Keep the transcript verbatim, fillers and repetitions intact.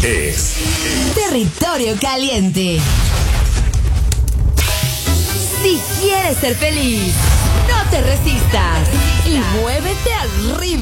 es Territorio Caliente. Si quieres ser feliz, no te resistas y muévete al ritmo